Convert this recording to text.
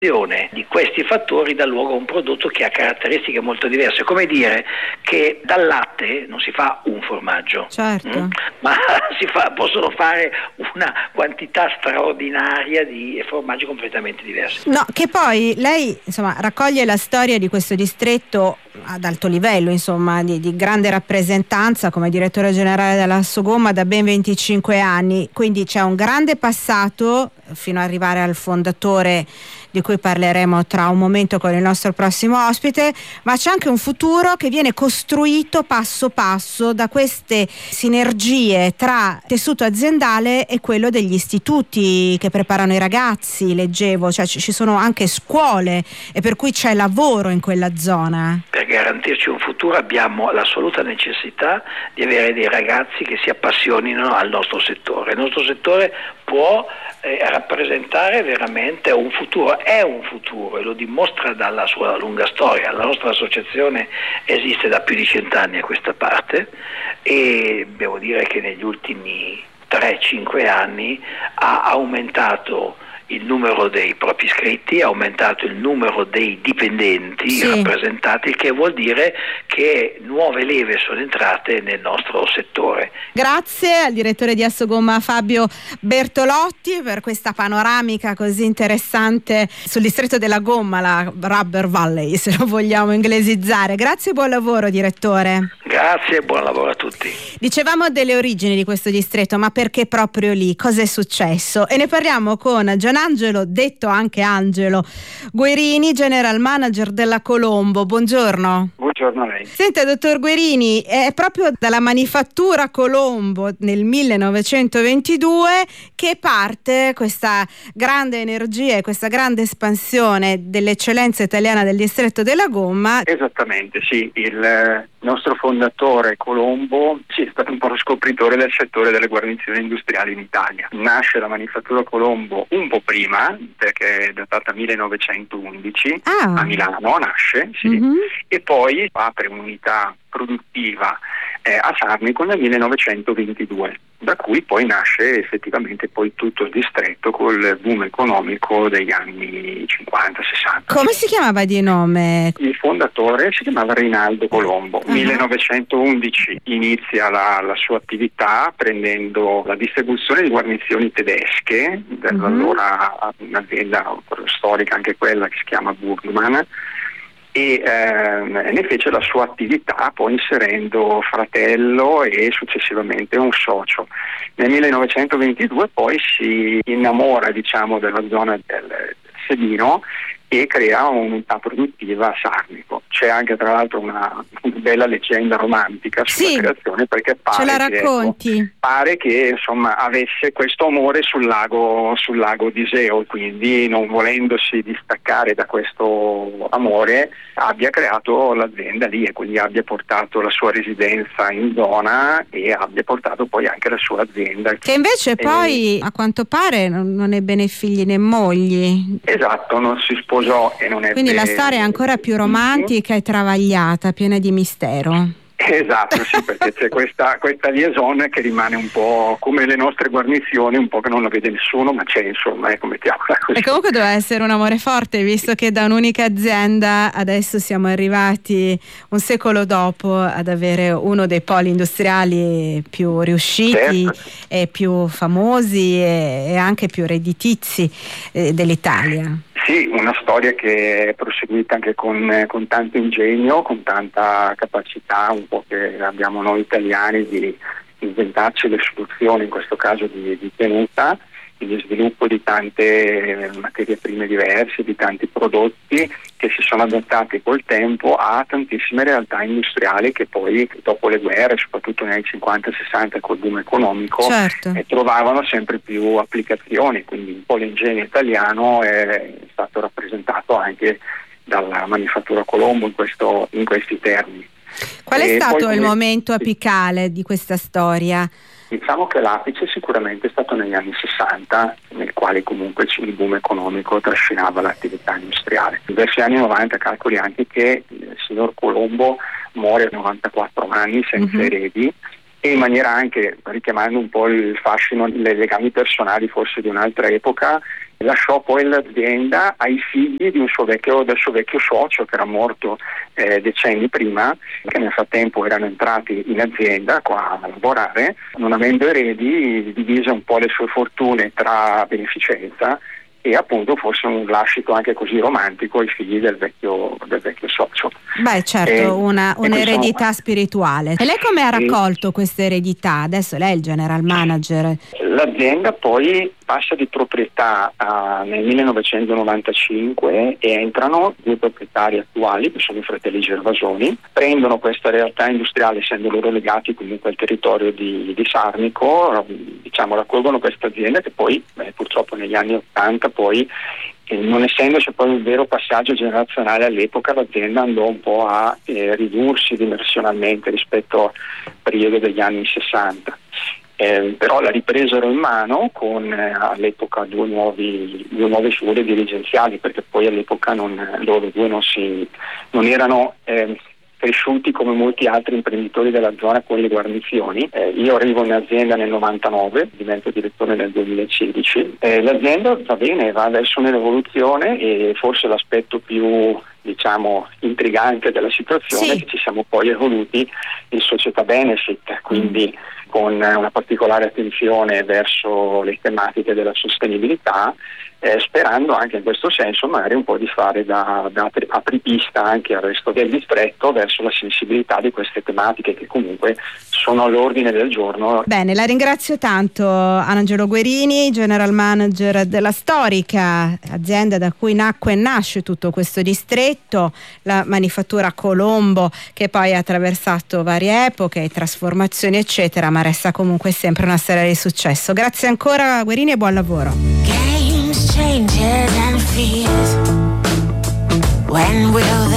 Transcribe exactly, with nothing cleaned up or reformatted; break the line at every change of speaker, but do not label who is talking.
di questi fattori dà luogo a un prodotto che ha caratteristiche molto diverse. Come dire che dal latte non si fa un formaggio,
certo.
mh? ma si fa, possono fare una quantità straordinaria di formaggi completamente diversi.
No, che poi lei insomma raccoglie la storia di questo distretto ad alto livello, insomma, di, di grande rappresentanza come direttore generale della Assogomma da ben venticinque anni, quindi c'è un grande passato fino ad arrivare al fondatore di cui parleremo tra un momento con il nostro prossimo ospite, ma c'è anche un futuro che viene costruito passo passo da queste sinergie tra tessuto aziendale e quello degli istituti che preparano i ragazzi, leggevo, cioè ci sono anche scuole e per cui c'è lavoro in quella zona.
Per garantirci un futuro abbiamo l'assoluta necessità di avere dei ragazzi che si appassionino al nostro settore. Il nostro settore può eh, rappresentare veramente un futuro, è un futuro e lo dimostra dalla sua lunga storia. La nostra associazione esiste da più di cent'anni a questa parte e devo dire che negli ultimi tre cinque anni ha aumentato il numero dei propri iscritti, ha aumentato il numero dei dipendenti sì. rappresentati, che vuol dire che nuove leve sono entrate nel nostro settore.
Grazie al direttore di Assogomma Fabio Bertolotti per questa panoramica così interessante sul distretto della gomma, la Rubber Valley se lo vogliamo inglesizzare. Grazie e buon lavoro direttore.
Grazie e buon lavoro a tutti.
Dicevamo delle origini di questo distretto, ma perché proprio lì? Cosa è successo? E ne parliamo con Gianangelo, detto anche Angelo Guerini, General Manager della Colombo. Buongiorno.
Buongiorno a lei.
Senta, dottor Guerini, è proprio dalla manifattura Colombo nel millenovecentoventidue che parte questa grande energia e questa grande espansione dell'eccellenza italiana del distretto della gomma.
Esattamente, sì. Il nostro fondatore Colombo sì, è stato un po' lo scopritore del settore delle guarnizioni industriali in Italia. Nasce la manifattura Colombo un po' prima, perché è datata millenovecentoundici,
ah.
a Milano nasce, sì, mm-hmm. e poi apre un'unità produttiva eh, a Sarnico nel millenovecentoventidue, da cui poi nasce effettivamente poi tutto il distretto col boom economico degli anni cinquanta sessanta.
Come si chiamava di nome?
Il fondatore si chiamava Rinaldo Colombo. Uh-huh. millenovecentoundici inizia la, la sua attività prendendo la distribuzione di guarnizioni tedesche dell'allora uh-huh. un'azienda storica anche quella che si chiama Burgmann, e eh, ne fece la sua attività poi inserendo fratello e successivamente un socio. Nel millenovecentoventidue poi si innamora diciamo della zona del Sedino e crea un'unità produttiva a Sarnico. C'è anche tra l'altro una, una bella leggenda romantica sulla
sì,
creazione, perché pare
ce la
che,
racconti.
Ecco, pare che insomma avesse questo amore sul lago sul lago di Iseo, quindi non volendosi distaccare da questo amore abbia creato l'azienda lì e quindi abbia portato la sua residenza in zona e abbia portato poi anche la sua azienda.
Che invece e poi a quanto pare non, non ebbe né figli né mogli.
Esatto, non si sposò e non è.
Quindi la storia è ancora più romantica e travagliata, piena di mistero.
Esatto, sì, perché c'è questa, questa liaison che rimane un po' come le nostre guarnizioni, un po' che non la vede nessuno, ma c'è, insomma, ecco, mettiamola così.
E comunque doveva essere un amore forte, visto che da un'unica azienda adesso siamo arrivati un secolo dopo ad avere uno dei poli industriali più riusciti, certo. e più famosi e, e anche più redditizi eh, dell'Italia.
Sì, una storia che è proseguita anche con, con tanto ingegno, con tanta capacità un po' che abbiamo noi italiani di inventarci le soluzioni, in questo caso di, di tenuta, di sviluppo di tante materie prime diverse, di tanti prodotti che si sono adattati col tempo a tantissime realtà industriali che poi dopo le guerre, soprattutto negli anni cinquanta sessanta col boom economico,
certo.
eh, trovavano sempre più applicazioni, quindi un po' l'ingegno italiano è stato rappresentato anche dalla manifattura Colombo in, questo, in questi termini.
Qual è
e
stato
poi,
il momento apicale di questa storia?
Diciamo che l'apice sicuramente è stato negli anni sessanta, nel quale comunque il boom economico trascinava l'attività industriale. Verso gli anni novanta calcoli anche che il signor Colombo muore a novantaquattro anni senza uh-huh. eredi, e in maniera anche, richiamando un po' il fascino, i legami personali forse di un'altra epoca, lasciò poi l'azienda ai figli di un suo vecchio, del suo vecchio socio che era morto eh, decenni prima, che nel frattempo erano entrati in azienda qua a lavorare. Non avendo eredi, divise un po' le sue fortune tra beneficenza e appunto forse un lascito anche così romantico ai figli del vecchio, del vecchio socio.
Beh, certo,
e,
una, un'eredità
insomma,
spirituale. E lei come ha raccolto e, questa eredità? Adesso lei è il general manager.
L'azienda poi passa di proprietà a, nel millenovecentonovantacinque e entrano due proprietari attuali che sono i fratelli Gervasoni, prendono questa realtà industriale, essendo loro legati comunque al territorio di, di Sarnico, diciamo raccolgono questa azienda che poi beh, purtroppo negli anni ottanta poi eh, non essendoci poi un vero passaggio generazionale all'epoca, l'azienda andò un po' a eh, ridursi dimensionalmente rispetto al periodo degli anni sessanta. Eh, però la ripresero in mano con eh, all'epoca due, nuovi, due nuove figure dirigenziali, perché poi all'epoca non, loro due non, si, non erano eh, cresciuti come molti altri imprenditori della zona con le guarnizioni. Eh, io arrivo in azienda nel novantanove, divento direttore nel duemilasedici. Eh, l'azienda va bene, va verso un'evoluzione e forse l'aspetto più diciamo intrigante della situazione sì. è che ci siamo poi evoluti in società benefit, quindi mm. con una particolare attenzione verso le tematiche della sostenibilità, eh, sperando anche in questo senso magari un po' di fare da, da apripista anche al resto del distretto verso la sensibilità di queste tematiche che comunque sono all'ordine del giorno.
Bene, la ringrazio tanto Angelo Guerini, general manager della storica azienda da cui nacque e nasce tutto questo distretto, la manifattura Colombo, che poi ha attraversato varie epoche, trasformazioni eccetera, ma resta comunque sempre una storia di successo. Grazie ancora Guerini e buon lavoro. Games, changes and fears. When will